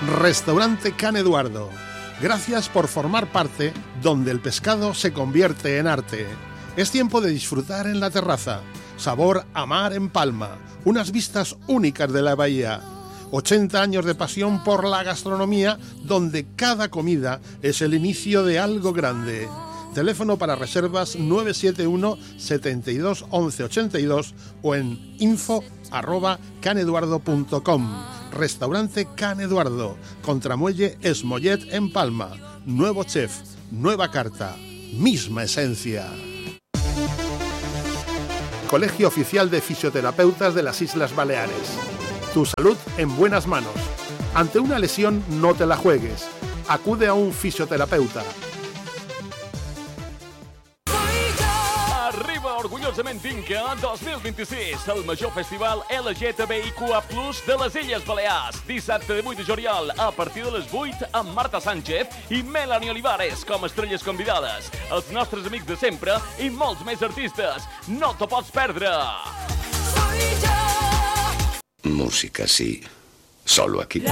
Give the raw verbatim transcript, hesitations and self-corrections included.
Restaurante Can Eduardo. Gracias por formar parte donde el pescado se convierte en arte. Es tiempo de disfrutar en la terraza. Sabor a mar en Palma. Unas vistas únicas de la bahía. ochenta años de pasión por la gastronomía, donde cada comida es el inicio de algo grande. Teléfono para reservas nueve siete uno, setenta y dos, once ochenta y dos o en info arroba caneduardo punto com. Restaurante Can Eduardo, Contramuelle Esmollet en Palma. Nuevo chef, nueva carta, misma esencia. Colegio Oficial de Fisioterapeutas de las Islas Baleares. Tu salud en buenas manos. Ante una lesión no te la juegues. Acude a un fisioterapeuta. Arriba orgullosament Inca dos mil vint-i-sis, el major festival L G T B I Q A plus, de les Illes Balears. Dissabte divuit de juliol, a partir de les vuit, amb Marta Sánchez i Melanie Olivares com estrelles convidades. Els nostres amics de sempre i molts més artistes. No t'ho pots perdre! Música, sí. Solo aquí.